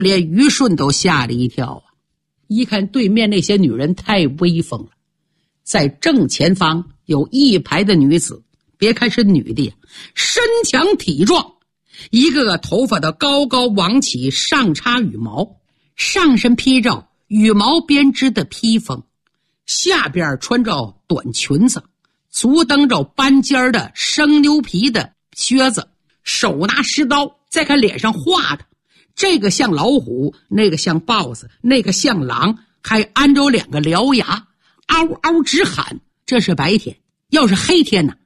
连于顺都吓了一跳啊！一看对面那些女人太威风了，在正前方有一排的女子，别看是女的，身强体壮，一个个头发的高高往起，上插羽毛，上身披着羽毛编织的披风，下边穿着短裙子，足蹬着斑尖的生牛皮的靴子，手拿石刀，再看脸上画的，这个像老虎，那个像豹子，那个像狼，还安着2个獠牙，嗷嗷直喊。这是白天，要是黑天呢，